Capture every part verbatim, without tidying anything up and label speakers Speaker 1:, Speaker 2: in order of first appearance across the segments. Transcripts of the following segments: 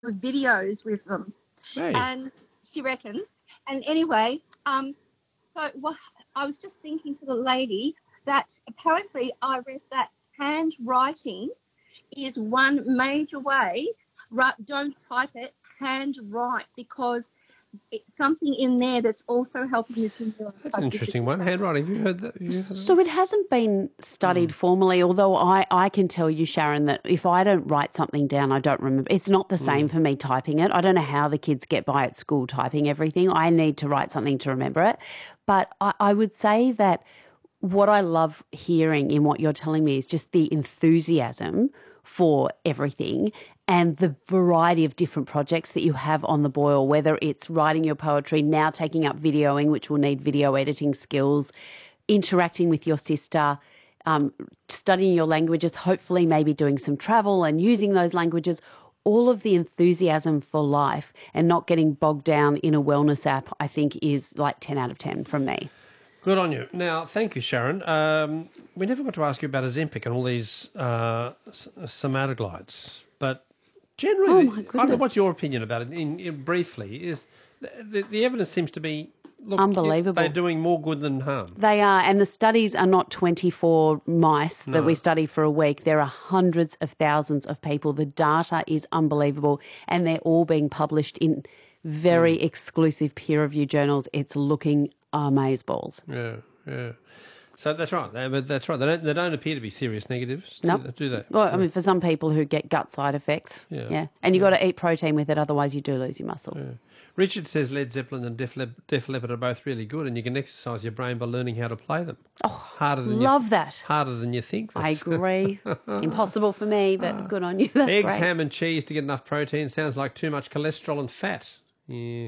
Speaker 1: with videos with them.
Speaker 2: Hey.
Speaker 1: And she reckons. And anyway, um, so what, I was just thinking to the lady that apparently I read that handwriting is one major way. Right, don't type it, handwrite, because it's something in there that's also helping with your
Speaker 2: That's an interesting one. Handwriting. Have you heard that? Have you heard that?
Speaker 3: So it hasn't been studied mm. formally, although I, I can tell you, Sharon, that if I don't write something down, I don't remember. It's not the same mm. for me typing it. I don't know how the kids get by at school typing everything. I need to write something to remember it. But I, I would say that what I love hearing in what you're telling me is just the enthusiasm for everything and the variety of different projects that you have on the boil, whether it's writing your poetry, now taking up videoing, which will need video editing skills, interacting with your sister, um, studying your languages, hopefully maybe doing some travel and using those languages, all of the enthusiasm for life and not getting bogged down in a wellness app, I think is like ten out of ten from me.
Speaker 2: Good on you. Now, thank you, Sharon. Um, we never got to ask you about Ozempic and all these uh, semaglutides, but generally,
Speaker 3: oh my
Speaker 2: I don't know what's your opinion about it. In, in briefly, is the, the, the evidence seems to be look,
Speaker 3: unbelievable.
Speaker 2: They're doing more good than harm.
Speaker 3: They are, and the studies are not twenty-four mice no. that we study for a week. There are hundreds of thousands of people. The data is unbelievable, and they're all being published in very mm. exclusive peer-reviewed journals. It's looking amazeballs.
Speaker 2: Yeah, yeah. So that's right. They, but that's right. They don't. They don't appear to be serious negatives.
Speaker 3: No,
Speaker 2: nope. do they?
Speaker 3: Well, I mean, for some people who get gut side effects, yeah, yeah. and you yeah. got to eat protein with it, otherwise you do lose your muscle. Yeah.
Speaker 2: Richard says Led Zeppelin and Def, Lep- Def Leppard are both really good, and you can exercise your brain by learning how to play them.
Speaker 3: Oh,
Speaker 2: harder than
Speaker 3: love
Speaker 2: you,
Speaker 3: that.
Speaker 2: Harder than you think.
Speaker 3: That's... I agree. Impossible for me, but good on you. That's
Speaker 2: Eggs,
Speaker 3: great.
Speaker 2: ham, and cheese to get enough protein sounds like too much cholesterol and fat. Yeah.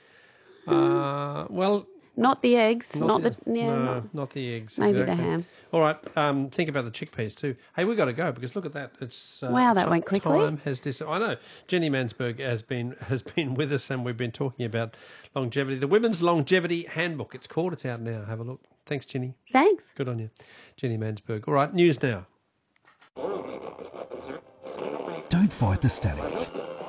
Speaker 2: Uh, well.
Speaker 3: Not the eggs. Not,
Speaker 2: Not
Speaker 3: the,
Speaker 2: the
Speaker 3: yeah.
Speaker 2: no,
Speaker 3: not,
Speaker 2: not the eggs.
Speaker 3: Maybe
Speaker 2: exactly.
Speaker 3: the ham.
Speaker 2: All right. Um, think about the chickpeas too. Hey, we've got to go because look at that. It's uh,
Speaker 3: wow, that
Speaker 2: t-
Speaker 3: went quickly.
Speaker 2: Time has dis- I know. Jenny Mansberg has been has been with us, and we've been talking about longevity. The Women's Longevity Handbook. It's called. It's out now. Have a look. Thanks, Jenny.
Speaker 3: Thanks.
Speaker 2: Good on you, Jenny Mansberg. All right. News now.
Speaker 4: Don't fight the static.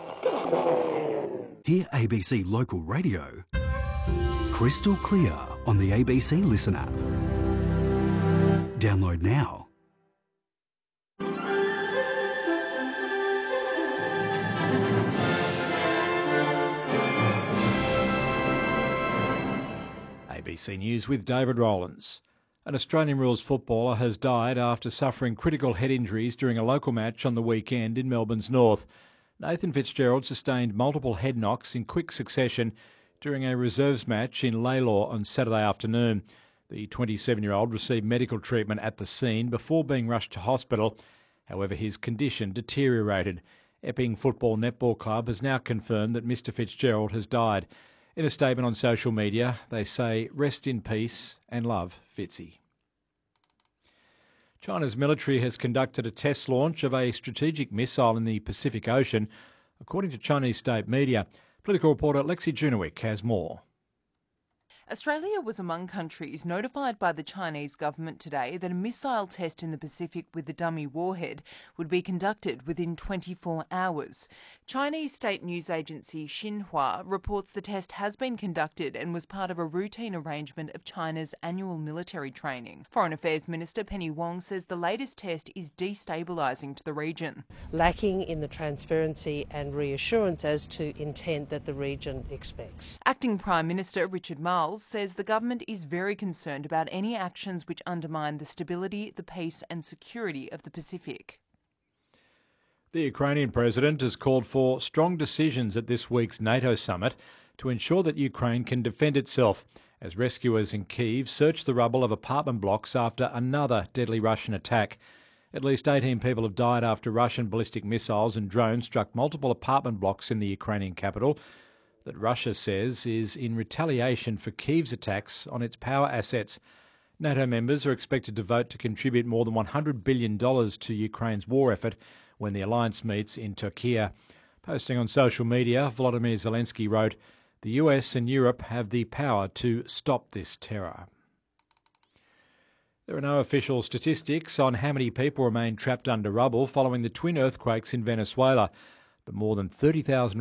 Speaker 4: Hear A B C Local Radio crystal clear on the A B C Listen app. Download now.
Speaker 5: A B C News with David Rowlands. An Australian rules footballer has died after suffering critical head injuries during a local match on the weekend in Melbourne's north. Nathan Fitzgerald sustained multiple head knocks in quick succession during a reserves match in Lalor on Saturday afternoon. The twenty-seven-year-old received medical treatment at the scene before being rushed to hospital. However, his condition deteriorated. Epping Football Netball Club has now confirmed that Mister Fitzgerald has died. In a statement on social media, they say, "Rest in peace and love, Fitzy." China's military has conducted a test launch of a strategic missile in the Pacific Ocean, according to Chinese state media. Political reporter Lexi Junowick has more.
Speaker 6: Australia was among countries notified by the Chinese government today that a missile test in the Pacific with the dummy warhead would be conducted within twenty-four hours. Chinese state news agency Xinhua reports the test has been conducted and was part of a routine arrangement of China's annual military training. Foreign Affairs Minister Penny Wong says the latest test is destabilising to the region.
Speaker 7: Lacking in the transparency and reassurance as to intent that the region expects.
Speaker 6: Acting Prime Minister Richard Marles says the government is very concerned about any actions which undermine the stability, the peace and security of the Pacific.
Speaker 5: The Ukrainian president has called for strong decisions at this week's NATO summit to ensure that Ukraine can defend itself as rescuers in Kyiv search the rubble of apartment blocks after another deadly Russian attack. At least eighteen people have died after Russian ballistic missiles and drones struck multiple apartment blocks in the Ukrainian capital that Russia says is in retaliation for Kyiv's attacks on its power assets. NATO members are expected to vote to contribute more than one hundred billion dollars to Ukraine's war effort when the alliance meets in Turkey. Posting on social media, Volodymyr Zelensky wrote, "The U S and Europe have the power to stop this terror." There are no official statistics on how many people remain trapped under rubble following the twin earthquakes in Venezuela. but more than thirty thousand